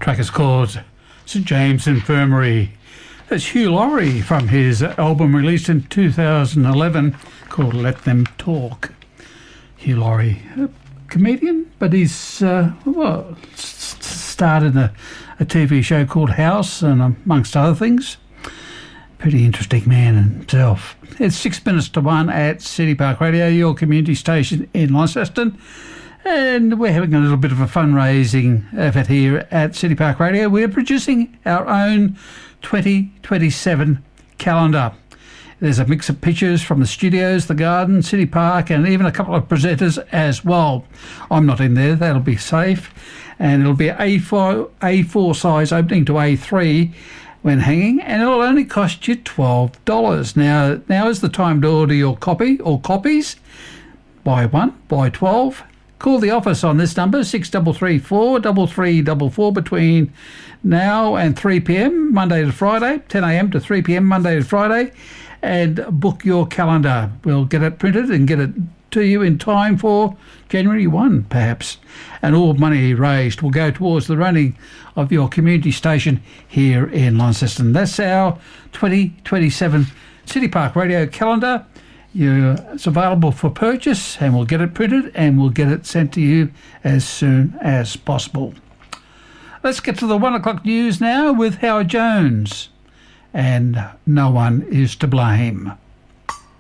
Track is called St James Infirmary. That's Hugh Laurie from his album released in 2011 called Let Them Talk. Hugh Laurie, a comedian, but he's started a TV show called House, and amongst other things. Pretty interesting man himself. It's 6 minutes to 1 at City Park Radio, your community station in Launceston. And we're having a little bit of a fundraising effort here at City Park Radio. We're producing our own 2027 calendar. There's a mix of pictures from the studios, the garden, City Park, and even a couple of presenters as well. I'm not in there, that'll be safe. And it'll be A4 size opening to A3 when hanging, and it'll only cost you $12. Now is the time to order your copy or copies. Buy one, buy 12. Call the office on this number, 6334 3344, between now and 3 p.m, Monday to Friday, 10 a.m. to 3 p.m, Monday to Friday, and book your calendar. We'll get it printed and get it to you in time for January 1, perhaps. And all money raised will go towards the running of your community station here in Launceston. That's our 2027 City Park Radio calendar. It's available for purchase, and we'll get it printed and we'll get it sent to you as soon as possible. Let's get to the 1 o'clock news now with Howard Jones. And no one is to blame.